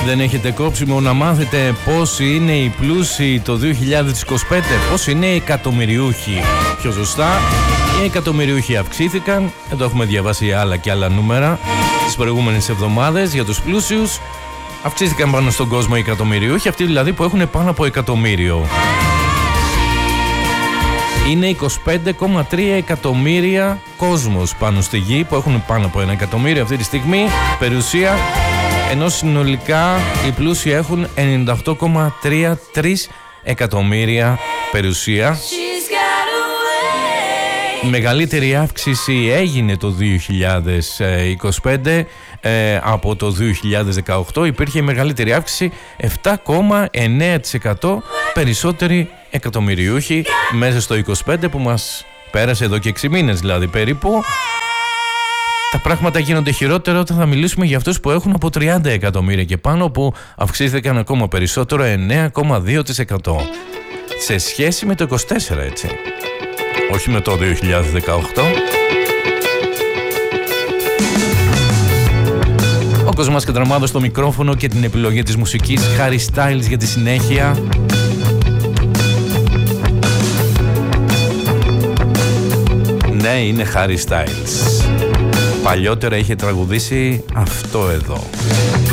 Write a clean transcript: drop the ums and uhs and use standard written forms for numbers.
Δεν έχετε κόψιμο να μάθετε πόσοι είναι οι πλούσιοι το 2025, πόσοι είναι οι εκατομμυριούχοι. Πιο σωστά, οι εκατομμυριούχοι αυξήθηκαν. Εδώ έχουμε διαβάσει άλλα και άλλα νούμερα τις προηγούμενες εβδομάδες για τους πλούσιους. Αυξήθηκαν πάνω στον κόσμο οι εκατομμυριούχοι, αυτοί δηλαδή που έχουν πάνω από εκατομμύριο. Είναι 25,3 εκατομμύρια κόσμος πάνω στη γη που έχουν πάνω από 1 εκατομμύριο αυτή τη στιγμή περιουσία, ενώ συνολικά οι πλούσιοι έχουν 98,33 εκατομμύρια περιουσία. Η μεγαλύτερη αύξηση έγινε το 2025, από το 2018 υπήρχε η μεγαλύτερη αύξηση, 7,9% περισσότεροι εκατομμυριούχοι μέσα στο 25 που μας πέρασε εδώ και 6 μήνες δηλαδή περίπου. Τα πράγματα γίνονται χειρότερα όταν θα μιλήσουμε για αυτούς που έχουν από 30 εκατομμύρια και πάνω, που αυξήθηκαν ακόμα περισσότερο, 9,2% σε σχέση με το 24, έτσι, όχι με το 2018. Ο Κοσμάς Κατραμάδος στο μικρόφωνο και την επιλογή της μουσικής, Harry Styles για τη συνέχεια. Ναι, είναι Harry Styles. Παλιότερα είχε τραγουδήσει αυτό εδώ.